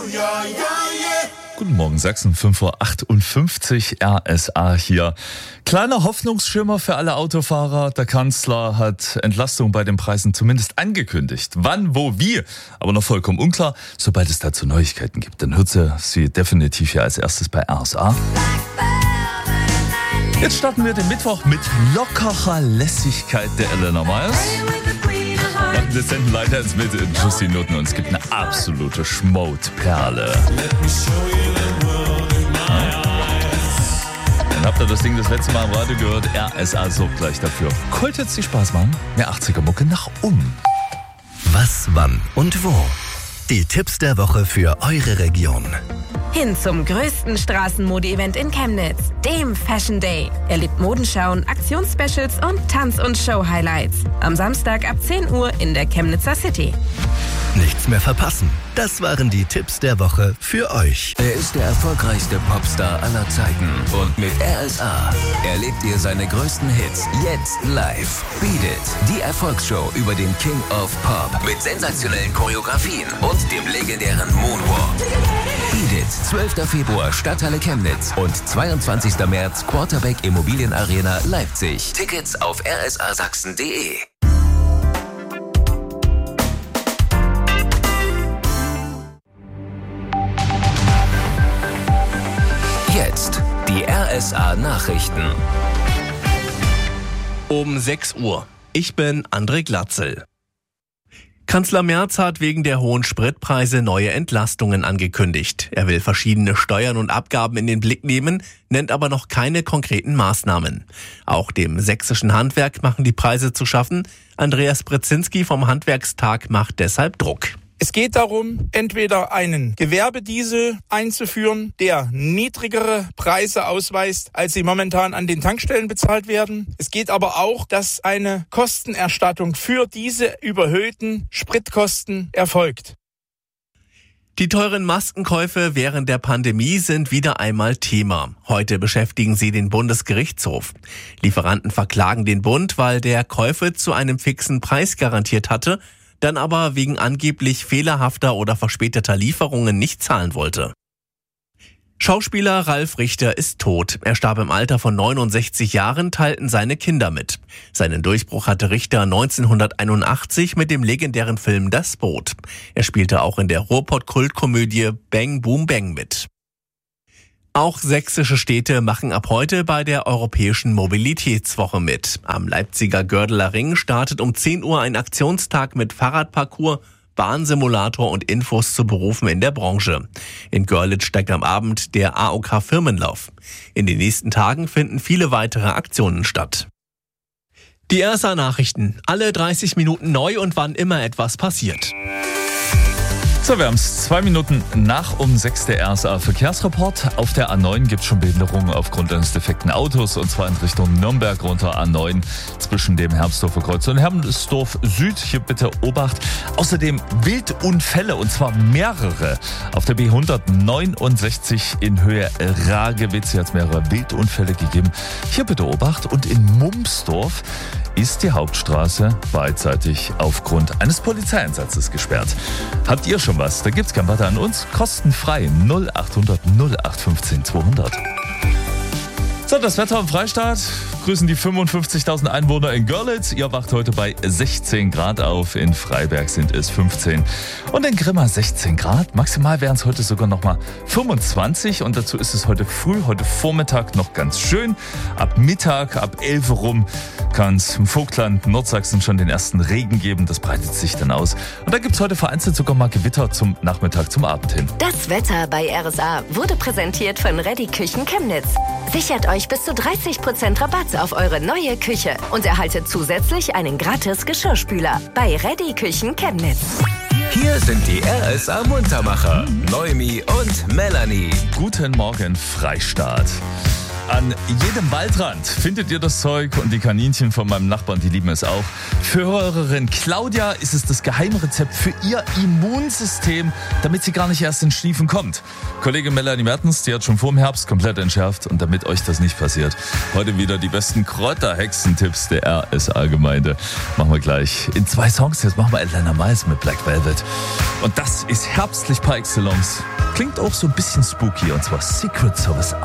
Guten Morgen Sachsen, 5:58 Uhr, RSA hier. Kleiner Hoffnungsschimmer für alle Autofahrer. Der Kanzler hat Entlastung bei den Preisen zumindest angekündigt. Wann, wo, wie, aber noch vollkommen unklar. Sobald es dazu Neuigkeiten gibt, dann hört sie definitiv hier als erstes bei RSA. Jetzt starten wir den Mittwoch mit lockerer Lässigkeit der Elena Myers. Machen wir senden leider ins mit Justine Nutten und es gibt eine absolute Schmautperle. Dann habt ihr das Ding das letzte Mal im Radio gehört. RSA sorgt gleich dafür. Wollt jetzt die Spaß machen? Mehr 80er-Mucke nach Was, wann und wo? Die Tipps der Woche für eure Region. Hin zum größten Straßenmode-Event in Chemnitz, dem Fashion Day. Erlebt Modenschauen, Aktionsspecials und Tanz- und Show-Highlights. Am Samstag ab 10 Uhr in der Chemnitzer City. Nichts mehr verpassen. Das waren die Tipps der Woche für euch. Er ist der erfolgreichste Popstar aller Zeiten. Und mit RSA erlebt ihr seine größten Hits jetzt live. Beat It, die Erfolgsshow über den King of Pop. Mit sensationellen Choreografien und dem legendären Moonwalk. Beat It, 12. Februar, Stadthalle Chemnitz und 22. März, Quarterback Immobilienarena Leipzig. Tickets auf rsasachsen.de. Jetzt die RSA-Nachrichten. Um 6 Uhr. Ich bin André Glatzel. Kanzler Merz hat wegen der hohen Spritpreise neue Entlastungen angekündigt. Er will verschiedene Steuern und Abgaben in den Blick nehmen, nennt aber noch keine konkreten Maßnahmen. Auch dem sächsischen Handwerk machen die Preise zu schaffen. Andreas Brzezinski vom Handwerkstag macht deshalb Druck. Es geht darum, entweder einen Gewerbediesel einzuführen, der niedrigere Preise ausweist, als sie momentan an den Tankstellen bezahlt werden. Es geht aber auch, dass eine Kostenerstattung für diese überhöhten Spritkosten erfolgt. Die teuren Maskenkäufe während der Pandemie sind wieder einmal Thema. Heute beschäftigen sie den Bundesgerichtshof. Lieferanten verklagen den Bund, weil der Käufe zu einem fixen Preis garantiert hatte, dann aber wegen angeblich fehlerhafter oder verspäteter Lieferungen nicht zahlen wollte. Schauspieler Ralf Richter ist tot. Er starb im Alter von 69 Jahren, teilten seine Kinder mit. Seinen Durchbruch hatte Richter 1981 mit dem legendären Film Das Boot. Er spielte auch in der Ruhrpott-Kultkomödie Bang Boom Bang mit. Auch sächsische Städte machen ab heute bei der Europäischen Mobilitätswoche mit. Am Leipziger Gördeler Ring startet um 10 Uhr ein Aktionstag mit Fahrradparcours, Bahnsimulator und Infos zu Berufen in der Branche. In Görlitz steigt am Abend der AOK Firmenlauf. In den nächsten Tagen finden viele weitere Aktionen statt. Die RSA-Nachrichten. Alle 30 Minuten neu und wann immer etwas passiert. So, wir haben es 2 Minuten nach um 6 der RSA-Verkehrsreport. Auf der A9 gibt es schon Behinderungen aufgrund eines defekten Autos, und zwar in Richtung Nürnberg runter A9 zwischen dem Hermsdorfer Kreuz und Hermsdorf Süd. Hier bitte Obacht. Außerdem Wildunfälle, und zwar mehrere. Auf der B169 in Höhe Ragewitz hat es mehrere Wildunfälle gegeben. Hier bitte Obacht. Und in Mumsdorf ist die Hauptstraße beidseitig aufgrund eines Polizeieinsatzes gesperrt. Habt ihr schon was? Da gibt's kein Warte an uns. Kostenfrei 0800 0815 200. So, das Wetter im Freistaat. Grüßen die 55.000 Einwohner in Görlitz. Ihr wacht heute bei 16 Grad auf. In Freiberg sind es 15. Und in Grimma 16 Grad. Maximal wären es heute sogar nochmal 25. Und dazu ist es heute früh, heute Vormittag noch ganz schön. Ab Mittag, ab 11 rum, kann es im Vogtland, Nordsachsen schon den ersten Regen geben. Das breitet sich dann aus. Und da gibt es heute vereinzelt sogar mal Gewitter zum Nachmittag, zum Abend hin. Das Wetter bei RSA wurde präsentiert von Ready Küchen Chemnitz. Sichert euch bis zu 30% Rabatt auf eure neue Küche und erhaltet zusätzlich einen gratis Geschirrspüler bei Ready Küchen Chemnitz. Hier sind die RSA Muntermacher, Noemi und Melanie. Guten Morgen, Freistaat. An jedem Waldrand findet ihr das Zeug, und die Kaninchen von meinem Nachbarn, die lieben es auch. Für Hörerin Claudia ist es das Geheimrezept für ihr Immunsystem, damit sie gar nicht erst in Schliefen kommt. Kollegin Melanie Mertens, die hat schon vor dem Herbst komplett entschärft, und damit euch das nicht passiert, heute wieder die besten Kräuterhexentipps der RSA-Gemeinde. Machen wir gleich in 2 Songs. Jetzt machen wir Elena Myers mit Black Velvet. Und das ist herbstlich par excellence. klingt auch so ein bisschen spooky, und zwar Secret Service